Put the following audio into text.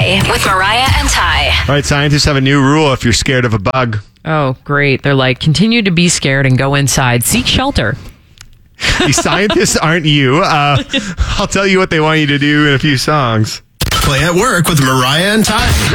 Play with Mariah and Ty. All right, scientists have a new rule if you're scared of a bug. Oh, great. They're like, continue to be scared and go inside. Seek shelter. These scientists aren't you. I'll tell you what they want you to do in a few songs. Play at Work with Mariah and Ty.